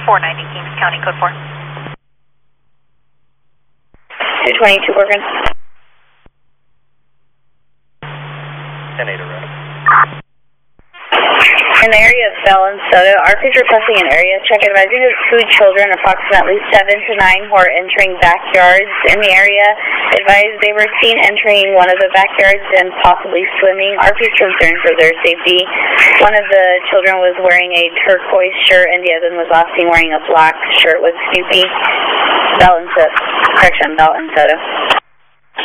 490 Kings County, code 4. 222 Bergen. 10-8 around. In the area of Bell and Soto, RP's requesting an area check advising of 2 children approximately 7 to 9 who are entering backyards in the area. Advised they were seen entering one of the backyards and possibly swimming. RP's concerned for their safety. One of the children was wearing a turquoise shirt and the other one was last seen wearing a black shirt with Snoopy. Bell and Soto.